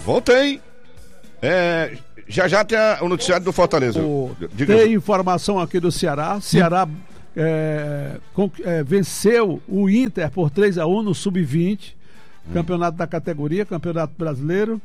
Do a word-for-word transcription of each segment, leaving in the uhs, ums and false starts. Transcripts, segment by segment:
Voltei. É, já já tem a, o noticiário do Fortaleza. O, Diga. Tem informação aqui do Ceará. Ceará é, com, é, venceu o Inter por três a um no sub vinte, hum. campeonato da categoria, campeonato brasileiro,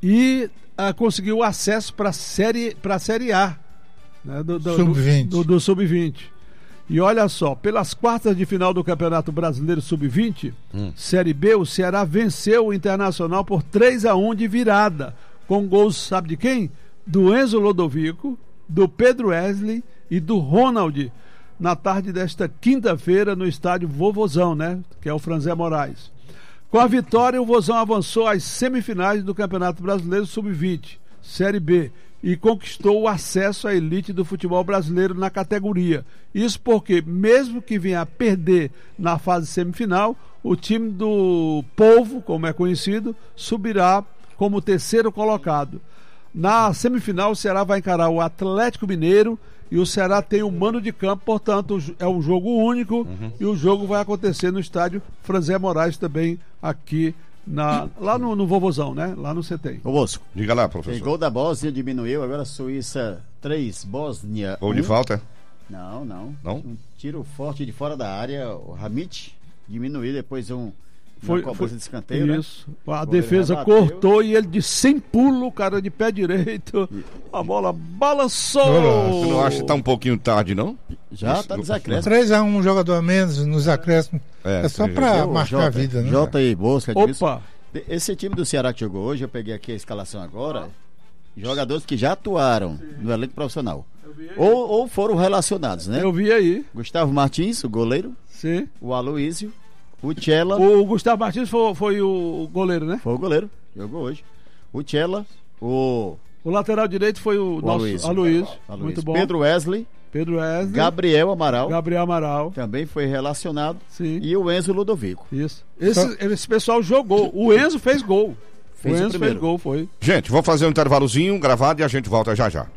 e ah, conseguiu acesso para a série, para série A, né, do, do, sub vinte. Do, do, do sub vinte. E olha só, pelas quartas de final do Campeonato Brasileiro sub vinte, hum. Série B, o Ceará venceu o Internacional por três a um de virada, com gols, sabe de quem? Do Enzo Lodovico, do Pedro Wesley e do Ronald, na tarde desta quinta-feira no estádio Vovozão, né? Que é o Franzé Moraes. Com a vitória, o Vozão avançou às semifinais do Campeonato Brasileiro sub vinte, Série B, e conquistou o acesso à elite do futebol brasileiro na categoria. Isso porque, mesmo que venha a perder na fase semifinal, o time do Povo, como é conhecido, subirá como terceiro colocado. Na semifinal, o Ceará vai encarar o Atlético Mineiro e o Ceará tem um mando de campo, portanto é um jogo único, uhum. e o jogo vai acontecer no estádio Franzé Moraes também aqui Na, lá no, no Vovozão, né? Lá no C T. Ô Bosco, diga lá, professor. Gol da Bósnia diminuiu, agora Suíça três, Bósnia Gol um. de falta? Não, não. Não? Um tiro forte de fora da área, o Hamit diminuiu, depois um foi, uma foi de escanteio, isso. Né? A defesa cortou e ele de sem pulo, o cara de pé direito, a bola balançou. Você não acha que tá um pouquinho tarde, não? Já tá desacréscimo. três a um, um jogador a menos nos acréscimos. É, é só pra marcar J, a vida, né? Jota e Bosca. Opa! Esse time do Ceará que jogou hoje, eu peguei aqui a escalação agora, jogadores que já atuaram Sim. no elenco profissional. Ou, ou foram relacionados, né? Eu vi aí. Gustavo Martins, o goleiro. Sim. O Aloísio. O Tchela. O Gustavo Martins foi, foi o goleiro, né? Foi o goleiro, jogou hoje. O Tchela, o... O lateral direito foi o, o nosso Aloísio. Aloísio. Muito bom. Pedro Wesley. Pedro Wesley. Gabriel Amaral. Gabriel Amaral. Também foi relacionado. Sim. E o Enzo Ludovico. Isso. Esse, esse pessoal jogou. O Enzo fez gol. Fez o Enzo o fez gol, foi. Gente, vamos fazer um intervalozinho gravado e a gente volta já já.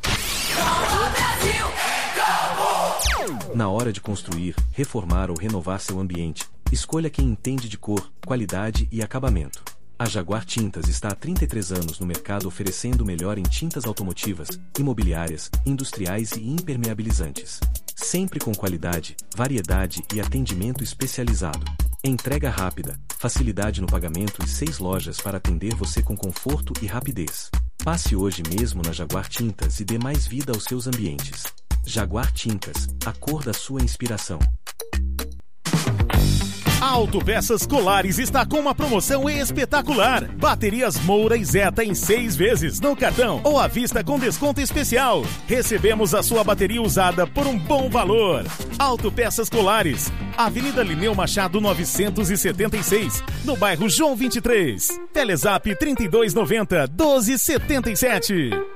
Na hora de construir, reformar ou renovar seu ambiente, escolha quem entende de cor, qualidade e acabamento. A Jaguar Tintas está há trinta e três anos no mercado oferecendo o melhor em tintas automotivas, imobiliárias, industriais e impermeabilizantes. Sempre com qualidade, variedade e atendimento especializado. Entrega rápida, facilidade no pagamento e seis lojas para atender você com conforto e rapidez. Passe hoje mesmo na Jaguar Tintas e dê mais vida aos seus ambientes. Jaguar Tintas, a cor da sua inspiração. A Autopeças Colares está com uma promoção espetacular. Baterias Moura e Zeta em seis vezes no cartão ou à vista com desconto especial. Recebemos a sua bateria usada por um bom valor. Autopeças Colares, Avenida Lineu Machado novecentos e setenta e seis, no bairro João vinte e três. Telezap trinta e dois noventa, doze setenta e sete.